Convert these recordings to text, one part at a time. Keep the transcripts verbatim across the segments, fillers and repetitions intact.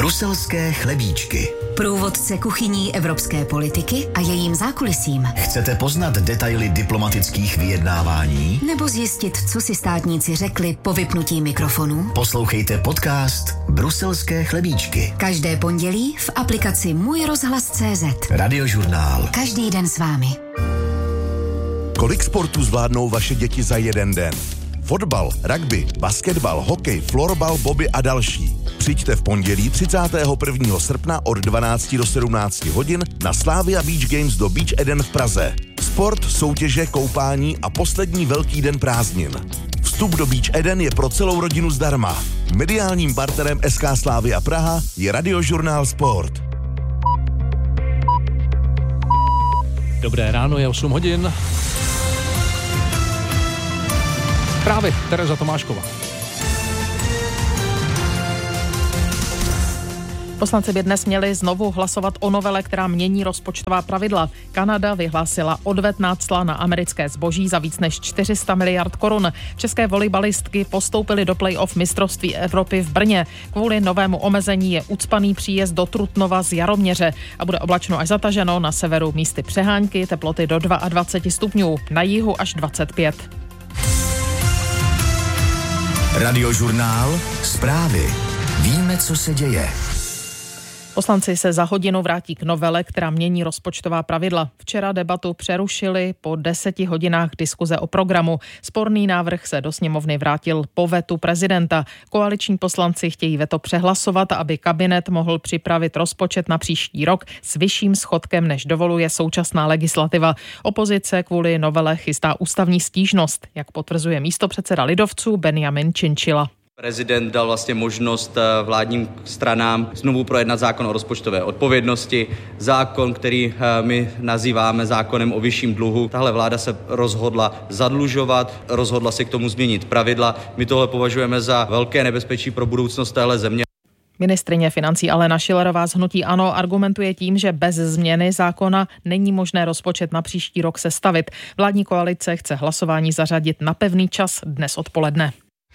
Bruselské chlebíčky. Průvodce kuchyní evropské politiky a jejím zákulisím. Chcete poznat detaily diplomatických vyjednávání? Nebo zjistit, co si státníci řekli po vypnutí mikrofonu? Poslouchejte podcast Bruselské chlebíčky. Každé pondělí v aplikaci Můj rozhlas tečka cé zet. Radiožurnál. Každý den s vámi. Kolik sportů zvládnou vaše děti za jeden den? Fotbal, rugby, basketbal, hokej, florbal, bobby a další. Přijďte v pondělí třicátého prvního srpna od dvanácti do sedmnácti hodin na Slavia Beach Games do Beach Eden v Praze. Sport, soutěže, koupání a poslední velký den prázdnin. Vstup do Beach Eden je pro celou rodinu zdarma. Mediálním partnerem es ká Slavia Praha je Radiožurnál Sport. Dobré ráno, je osm hodin. Právě Tereza Tomášková. Poslanci by dnes měli znovu hlasovat o novele, která mění rozpočtová pravidla. Kanada vyhlásila odvetná cla na americké zboží za víc než čtyři sta miliard korun. České volejbalistky postoupily do play-off mistrovství Evropy v Brně. Kvůli novému omezení je ucpaný příjezd do Trutnova z Jaroměře a bude oblačno až zataženo, na severu místy přehánky, teploty do dvacet dva stupňů, na jihu až dvacet pět. Radiožurnál. Zprávy. Víme, co se děje. Poslanci se za hodinu vrátí k novele, která mění rozpočtová pravidla. Včera debatu přerušili po deseti hodinách diskuze o programu. Sporný návrh se do sněmovny vrátil po vetu prezidenta. Koaliční poslanci chtějí veto přehlasovat, aby kabinet mohl připravit rozpočet na příští rok s vyšším schodkem, než dovoluje současná legislativa. Opozice kvůli novele chystá ústavní stížnost, jak potvrzuje místopředseda lidovců Benjamin Činčila. Prezident dal vlastně možnost vládním stranám znovu projednat zákon o rozpočtové odpovědnosti, zákon, který my nazýváme zákonem o vyšším dluhu. Tahle vláda se rozhodla zadlužovat, rozhodla se k tomu změnit pravidla. My tohle považujeme za velké nebezpečí pro budoucnost téhle země. Ministryně financí Alena Schillerová z hnutí ANO argumentuje tím, že bez změny zákona není možné rozpočet na příští rok sestavit. Vládní koalice chce hlasování zařadit na pevný čas dnes odpoledne.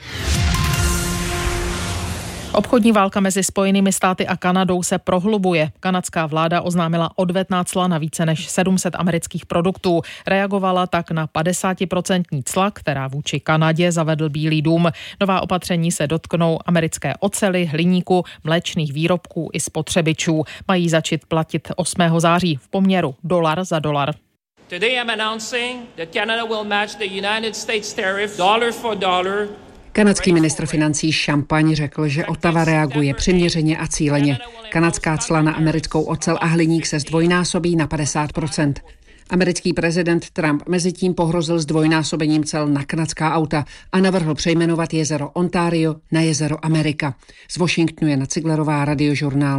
Obchodní válka mezi Spojenými státy a Kanadou se prohlubuje. Kanadská vláda oznámila odvetná cla na více než sedm set amerických produktů. Reagovala tak na padesátiprocentní cla, která vůči Kanadě zavedl Bílý dům. Nová opatření se dotknou americké oceli, hliníku, mléčných výrobků i spotřebičů. Mají začít platit osmého září v poměru dolar za dolar. Today I'm announcing that Canada will match the United States tariff dollar for dollar. Kanadský ministr financí Champagne řekl, že Ottawa reaguje přiměřeně a cíleně. Kanadská cla na americkou ocel a hliník se zdvojnásobí na padesát procent. Americký prezident Trump mezitím pohrozil zdvojnásobením cel na kanadská auta a navrhl přejmenovat jezero Ontario na jezero Amerika. Z Washingtonu Jana Ciglerová, Radiožurnál.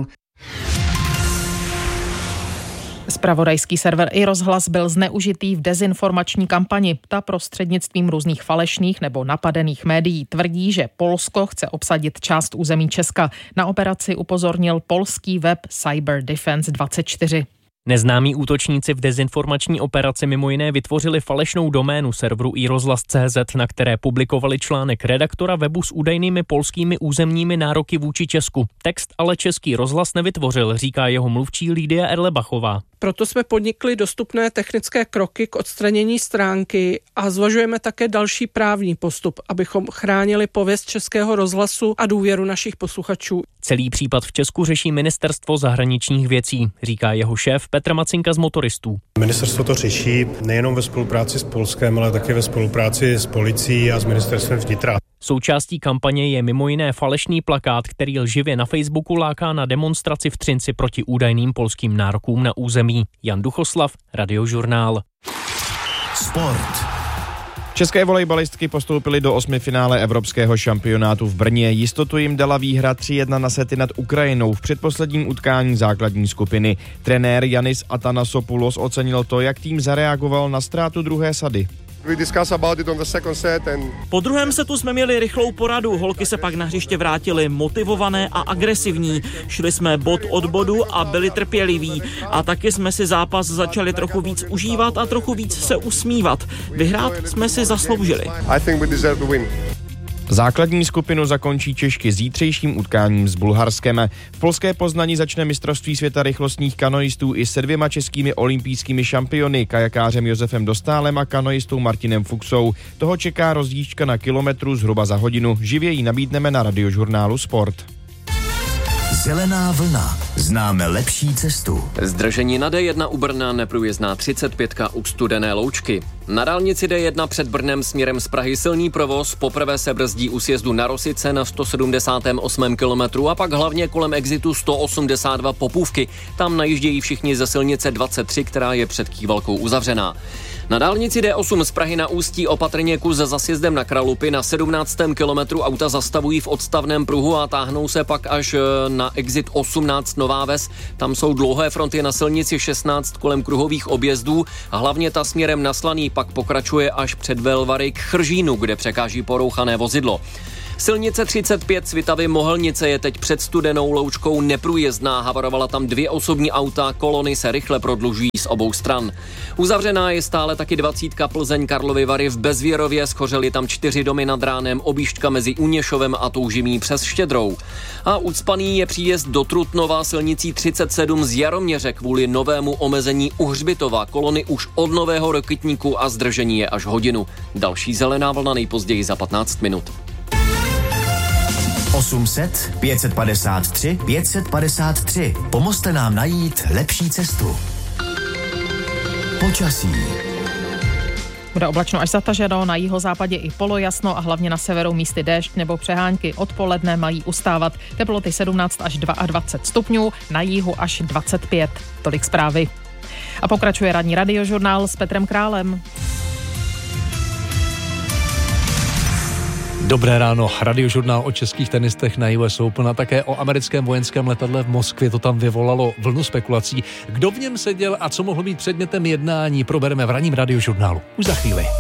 Zpravodajský server iRozhlas byl zneužitý v dezinformační kampani. Ta prostřednictvím různých falešných nebo napadených médií tvrdí, že Polsko chce obsadit část území Česka. Na operaci upozornil polský web Cyber Defense dvacet čtyři. Neznámí útočníci v dezinformační operaci mimo jiné vytvořili falešnou doménu serveru iRozhlas tečka cé zet, na které publikovali článek redaktora webu s údajnými polskými územními nároky vůči Česku. Text ale Český rozhlas nevytvořil, říká jeho mluvčí Lídia Erlebachová. Proto jsme podnikli dostupné technické kroky k odstranění stránky a zvažujeme také další právní postup, abychom chránili pověst Českého rozhlasu a důvěru našich posluchačů. Celý případ v Česku řeší Ministerstvo zahraničních věcí, říká jeho šéf Petr Macinka z Motoristů. Ministerstvo to řeší nejenom ve spolupráci s Polskem, ale také ve spolupráci s policií a s Ministerstvem vnitra. Součástí kampaně je mimo jiné falešný plakát, který lživě na Facebooku láká na demonstraci v Třinci proti údajným polským nárokům na území. Jan Duchoslav, Radiožurnál. Sport. České volejbalistky postoupily do osmifinále evropského šampionátu v Brně. Jistotu jim dala výhra tři jedna na sety nad Ukrajinou v předposledním utkání základní skupiny. Trenér Janis Atanasopoulos ocenil to, jak tým zareagoval na ztrátu druhé sady. Po druhém setu jsme měli rychlou poradu, holky se pak na hřiště vrátily motivované a agresivní. Šli jsme bod od bodu a byli trpěliví. A taky jsme si zápas začali trochu víc užívat a trochu víc se usmívat. Vyhrát jsme si zasloužili. Základní skupinu zakončí Češky zítřejším utkáním s Bulharskem. V polské Poznani začne mistrovství světa rychlostních kanoistů i se dvěma českými olympijskými šampiony, kajakářem Josefem Dostálem a kanoistou Martinem Fuxou. Toho čeká rozjížďka na kilometru zhruba za hodinu. Živě ji nabídneme na Radiožurnálu Sport. Zelená vlna. Známe lepší cestu. Zdržení na D jedna u Brna, neprůjezdná třicet pět u Studené Loučky. Na dálnici D jedna před Brnem směrem z Prahy silný provoz, poprvé se brzdí u sjezdu na Rosice na sto sedmdesátém osmém kilometru a pak hlavně kolem exitu sto osmdesát dva Popůvky. Tam najíždějí všichni ze silnice dvacet tři, která je před Kývalkou uzavřená. Na dálnici D osm z Prahy na Ústí opatrně kus za sjezdem na Kralupy na sedmnáctém kilometru auta zastavují v odstavném pruhu a táhnou se pak až na exit osmnáct Nová Ves. Tam jsou dlouhé fronty na silnici šestnáct kolem kruhových objezdů a hlavně ta směrem na Slaný pak pokračuje až před Velvary k Chržínu, kde překáží porouchané vozidlo. Silnice třicet pět Svitavy Mohelnice je teď před Studenou Loučkou neprůjezdná, havarovala tam dvě osobní auta, kolony se rychle prodlužují z obou stran. Uzavřená je stále taky dvacítka Plzeň Karlovy Vary v Bezvěrově, schořely tam čtyři domy nad ránem, objížďka mezi Uněšovem a Toužimí přes Štědrou. A ucpaný je příjezd do Trutnova silnicí třicet sedm z Jaroměře kvůli novému omezení u Hřbitova, kolony už od Nového Rokytníku a zdržení je až hodinu. Další zelená vlna nejpozději za patnáct minut. osm set, pět set padesát tři, pět set padesát tři. Pomozte nám najít lepší cestu. Počasí. Bude oblačno až zataženo, na jihozápadě i polojasno a hlavně na severu místy déšť nebo přehánky. Odpoledne mají ustávat teploty sedmnáct až dvacet dva stupňů, na jihu až dvacet pět. Tolik zprávy. A pokračuje ranní radiožurnál s Petrem Králem. Dobré ráno, radiožurnál o českých tenistech na U S Open a také o americkém vojenském letadle v Moskvě. To tam vyvolalo vlnu spekulací. Kdo v něm seděl a co mohlo být předmětem jednání, probereme v ranním radiožurnálu. Už za chvíli.